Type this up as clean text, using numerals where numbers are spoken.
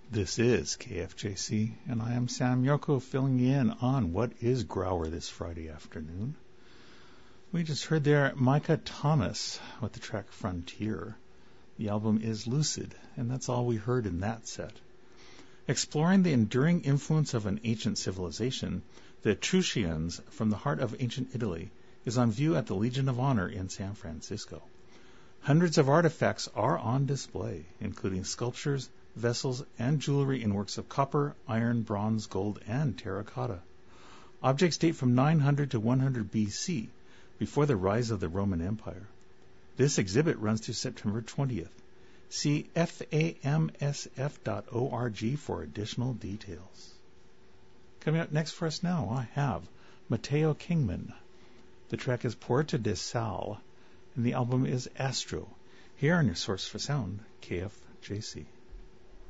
This is KFJC, and I am Sam Yoko filling you in on what is Grauer this Friday afternoon. We just heard there Micah Thomas with the track Frontier. The album is Lucid, and that's all we heard in that set. Exploring the enduring influence of an ancient civilization, the Etruscans from the heart of ancient Italy is on view at the Legion of Honor in San Francisco. Hundreds of artifacts are on display, including sculptures, vessels, and jewelry in works of copper, iron, bronze, gold, and terracotta. Objects date from 900 to 100 BC, before the rise of the Roman Empire. This exhibit runs to September 20th. See famsf.org for additional details. Coming up next for us now, I have Matteo Kingman. The track is Puerta de Sal, and the album is Astro. Here on your source for sound, KFJC.